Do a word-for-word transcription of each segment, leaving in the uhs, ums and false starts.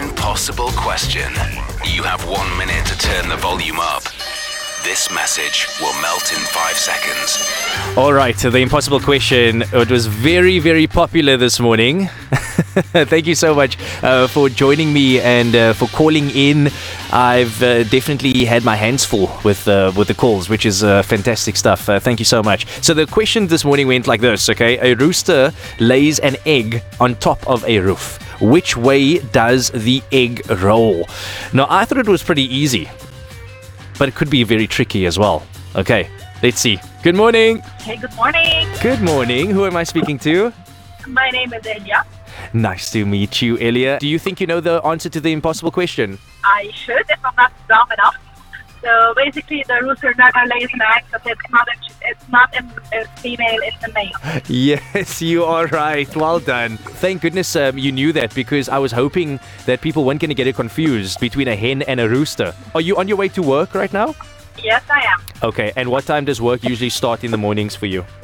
impossible question. You have one minute to turn the volume up. This message will melt in five seconds. All right, so the impossible question. It was very, very popular this morning. Thank you so much uh, for joining me and uh, for calling in. I've uh, definitely had my hands full with uh, with the calls, which is uh, fantastic stuff. Uh, thank you so much. So the question this morning went like this, okay? A rooster lays an egg on top of a roof. Which way does the egg roll? Now, I thought it was pretty easy, but it could be very tricky as well. Okay, let's see. Good morning. Hey, good morning. Good morning. Who am I speaking to? My name is Elia. Nice to meet you, Elia. Do you think you know the answer to the impossible question? I should if I'm not dumb enough. So basically, the rooster never lays an egg because it's not a, it's not a, a female, it's a male. Yes, you are right. Well done. Thank goodness um, you knew that, because I was hoping that people weren't going to get it confused between a hen and a rooster. Are you on your way to work right now? Yes, I am. Okay, and what time does work usually start in the mornings for you?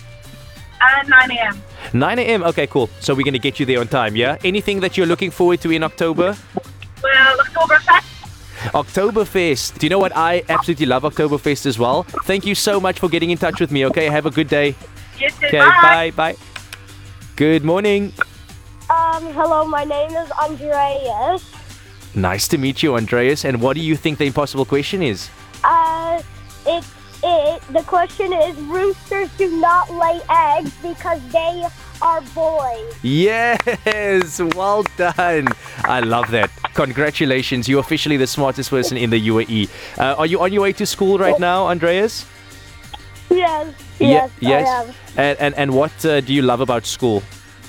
At nine a.m. nine a.m. Okay, cool. So we're going to get you there on time, yeah? Anything that you're looking forward to in October? Well, Oktoberfest. Oktoberfest. Do you know what? I absolutely love Oktoberfest as well. Thank you so much for getting in touch with me, okay? Have a good day. You too. Okay, Bye. bye, bye. Good morning. Um, hello, my name is Andreas. Nice to meet you, Andreas. And what do you think the impossible question is? Uh, it, it, the question is, roosters do not lay eggs because they are boys. Yes, well done. I love that. Congratulations. You're officially the smartest person in the U A E. Uh, are you on your way to school right now, Andreas? Yes, Ye- yes, yes. I am. And, and, and what uh, do you love about school?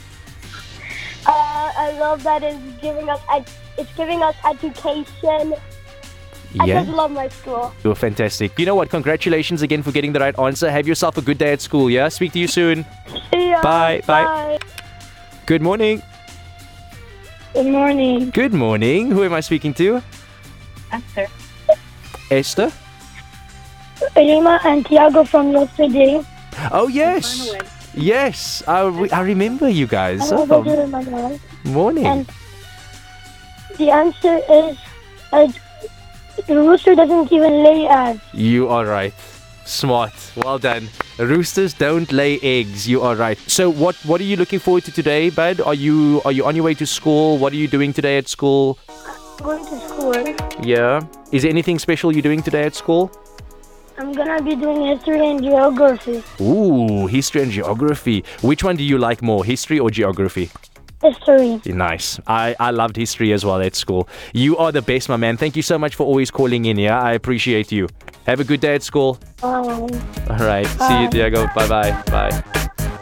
Uh, I love that it's giving us, ed- it's giving us education. I Yeah, just love my school. you're fantastic. You know what? Congratulations again for getting the right answer. Have yourself a good day at school, yeah? Speak to you soon. See ya. Bye, bye. Good morning. Good morning. Good morning. Who am I speaking to? Esther. Esther? Rima and Tiago from yesterday. Oh, yes. Yes. I, re- I remember you guys. Hello, Oh, Badir Manuel. morning. And the answer is, uh, the rooster doesn't even lay eggs. You are right. Smart. Well done. Roosters don't lay eggs. You are right. So what what are you looking forward to today, bud? Are you are you on your way to school? What are you doing today at school? Going to school. Yeah. Is there anything special you're doing today at school? I'm gonna be doing history and geography. Ooh, history and geography. Which one do you like more, history or geography? History. Nice. I, I loved history as well at school. You are the best, my man. Thank you so much for always calling in, yeah? I appreciate you. Have a good day at school. Um, All right. See you, Bye. Diego. Bye-bye. Bye.